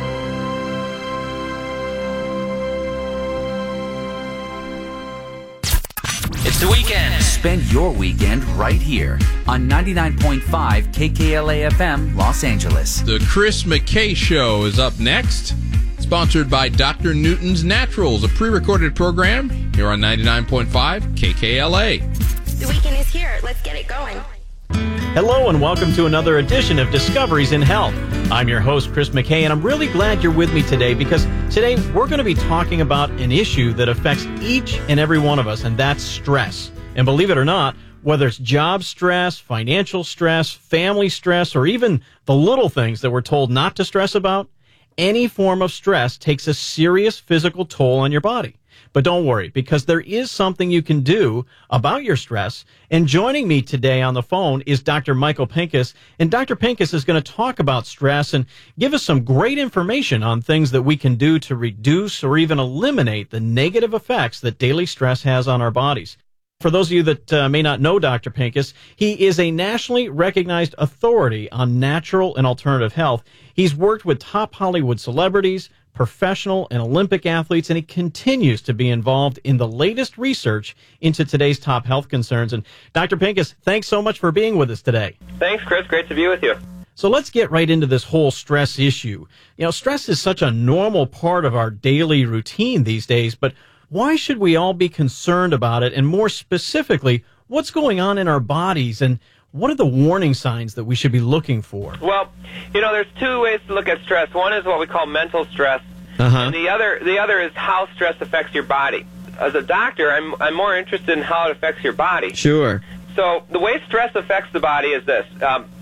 It's the weekend. Spend your weekend right here on 99.5 KKLA FM, Los Angeles. The Chris McKay Show is up next. Sponsored by Dr. Newton's Naturals, a pre-recorded program here on 99.5 KKLA. The weekend is here. Let's get it going. Hello and welcome to another edition of Discoveries in Health. I'm your host, Chris McKay, and I'm really glad you're with me today because today we're going to be talking about an issue that affects each and every one of us, and that's stress. And believe it or not, whether it's job stress, financial stress, family stress, or even the little things that we're told not to stress about, any form of stress takes a serious physical toll on your body. But don't worry, because there is something you can do about your stress. And joining me today on the phone is Dr. Michael Pincus. And Dr. Pincus is going to talk about stress and give us some great information on things that we can do to reduce or even eliminate the negative effects that daily stress has on our bodies. For those of you that may not know Dr. Pincus, he is a nationally recognized authority on natural and alternative health. He's worked with top Hollywood celebrities, professional and Olympic athletes, and he continues to be involved in the latest research into today's top health concerns. And Dr. Pincus, thanks so much for being with us today. Thanks, Chris. Great to be with you. So let's get right into this whole stress issue. You know, stress is such a normal part of our daily routine these days, but why should we all be concerned about it? And more specifically, what's going on in our bodies, and what are the warning signs that we should be looking for? Well, there's two ways to look at stress. One is what we call mental stress, and the other is how stress affects your body. As a doctor, I'm more interested in how it affects your body. Sure. So the way stress affects the body is this.